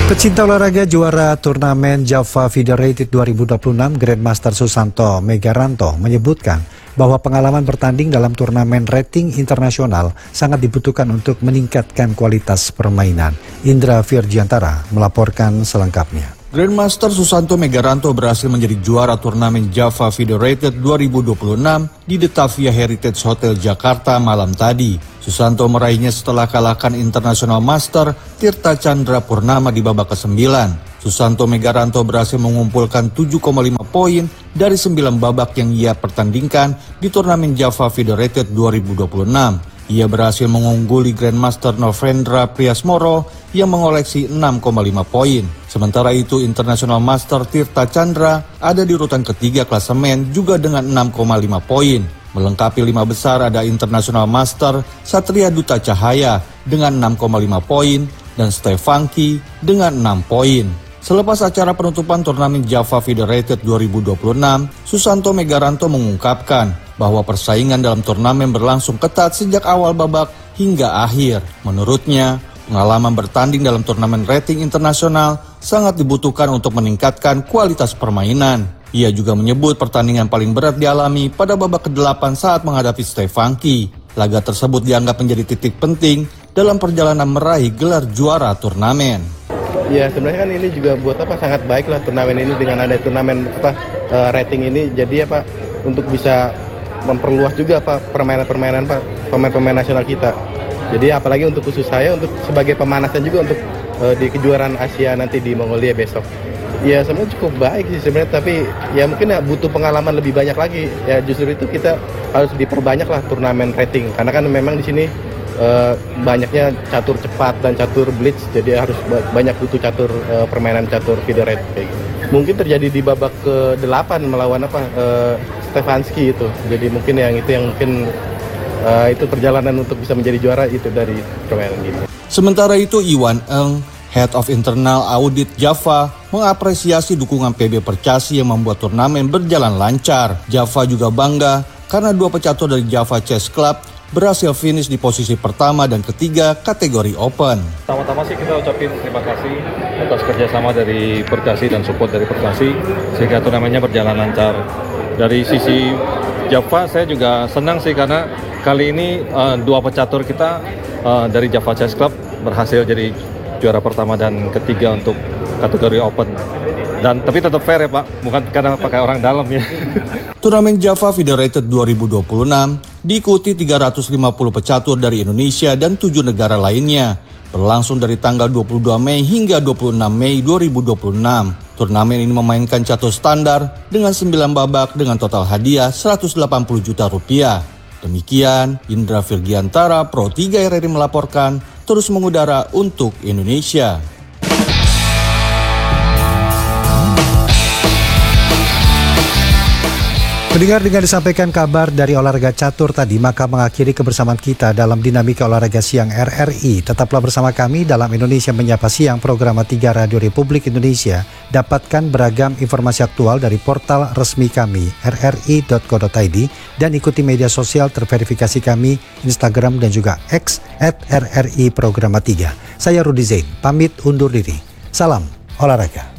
Pecinta olahraga juara turnamen Java Federated 2026 Grandmaster Susanto Megaranto menyebutkan bahwa pengalaman bertanding dalam turnamen rating internasional sangat dibutuhkan untuk meningkatkan kualitas permainan. Indra Virgiantara melaporkan selengkapnya. Grandmaster Susanto Megaranto berhasil menjadi juara turnamen Java Federated 2026 di Detavia Heritage Hotel Jakarta malam tadi. Susanto meraihnya setelah kalahkan International Master Tirta Chandra Purnama di babak ke-9. Susanto Megaranto berhasil mengumpulkan 7,5 poin dari 9 babak yang ia pertandingkan di turnamen Java Federated 2026. Ia berhasil mengungguli Grandmaster Novendra Priasmoro yang mengoleksi 6,5 poin. Sementara itu International Master Tirta Chandra ada di urutan ketiga klasemen juga dengan 6,5 poin. Melengkapi 5 besar ada International Master Satria Duta Cahaya dengan 6,5 poin dan Stefanki dengan 6 poin. Selepas acara penutupan turnamen Java Federated 2026, Susanto Megaranto mengungkapkan bahwa persaingan dalam turnamen berlangsung ketat sejak awal babak hingga akhir. Menurutnya, pengalaman bertanding dalam turnamen rating internasional sangat dibutuhkan untuk meningkatkan kualitas permainan. Ia juga menyebut pertandingan paling berat dialami pada babak ke-8 saat menghadapi Stefanki. Laga tersebut dianggap menjadi titik penting dalam perjalanan meraih gelar juara turnamen. Ya sebenarnya kan ini juga buat sangat baik lah turnamen ini dengan ada turnamen rating ini, jadi untuk bisa memperluas juga permainan-permainan pemain-pemain nasional kita. Jadi apalagi untuk khusus saya untuk sebagai pemanasan juga untuk di kejuaraan Asia nanti di Mongolia besok. Ya sebenarnya cukup baik sih sebenarnya, tapi ya mungkin butuh pengalaman lebih banyak lagi. Ya justru itu kita harus diperbanyak lah turnamen rating, karena kan memang di sini banyaknya catur cepat dan catur blitz, jadi harus banyak butuh catur permainan catur federated kayak gitu. Mungkin terjadi di babak ke-8 melawan Stefanski itu. Jadi mungkin itu perjalanan untuk bisa menjadi juara itu dari permainan gitu. Sementara itu Iwan Eng, Head of Internal Audit Java, mengapresiasi dukungan PB Percasi yang membuat turnamen berjalan lancar. Java juga bangga karena 2 pecatur dari Java Chess Club berhasil finish di posisi pertama dan ketiga kategori open. Pertama-tama sih kita ucapin terima kasih atas kerjasama dari Percasi dan support dari Percasi sehingga turnamennya berjalan lancar. Dari sisi Java saya juga senang sih karena kali ini 2 pecatur kita dari Java Chess Club berhasil jadi juara pertama dan ketiga untuk kategori open. Tapi tetap fair ya Pak, bukan karena pakai orang dalam ya. Turnamen Java Federated 2026 diikuti 350 pecatur dari Indonesia dan 7 negara lainnya. Berlangsung dari tanggal 22 Mei hingga 26 Mei 2026. Turnamen ini memainkan catur standar dengan 9 babak dengan total hadiah 180 juta rupiah. Demikian, Indra Virgiantara, Pro 3 RRI melaporkan, terus mengudara untuk Indonesia. Pendengar, dengan disampaikan kabar dari olahraga catur tadi, maka mengakhiri kebersamaan kita dalam Dinamika Olahraga Siang RRI. Tetaplah bersama kami dalam Indonesia Menyapa Siang, program 3 Radio Republik Indonesia. Dapatkan beragam informasi aktual dari portal resmi kami, rri.co.id, dan ikuti media sosial terverifikasi kami, Instagram dan juga X @RRI Program 3. Saya Rudi Zain, pamit undur diri. Salam olahraga.